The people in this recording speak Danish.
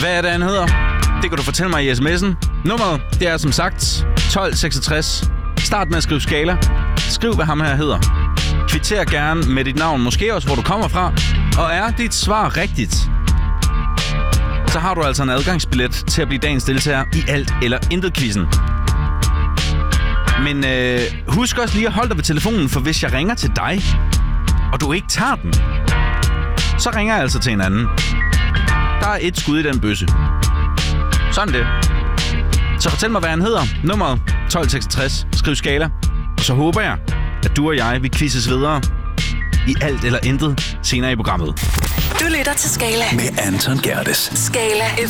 Hvad er det, han hedder? Det kan du fortælle mig i sms'en. Nummeret, det er som sagt 1266. Start med at skrive skala. Skriv, hvad ham her hedder. Kvitter gerne med dit navn, måske også, hvor du kommer fra. Og er dit svar rigtigt, så har du altså en adgangsbillet til at blive dagens deltager i Alt eller Intet-quizzen. Men husk også lige at holde dig ved telefonen, for hvis jeg ringer til dig, og du ikke tager den, så ringer jeg altså til en anden. Der er et skud i den bøsse. Sådan det. Så fortæl mig, hvad han hedder. Nummeret 1266. Skriv skala. Og så håber jeg, at du og jeg vil quizzes videre i Alt eller Intet senere i programmet. Du lytter til Skala med Anton Gerdes. Skala